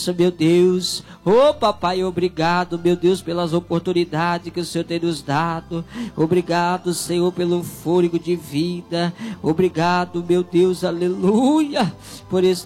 presença, meu Deus. Oh, papai, obrigado, meu Deus, pelas oportunidades que o Senhor tem nos dado. Obrigado, Senhor, pelo fôlego de vida. Obrigado, meu Deus, aleluia, por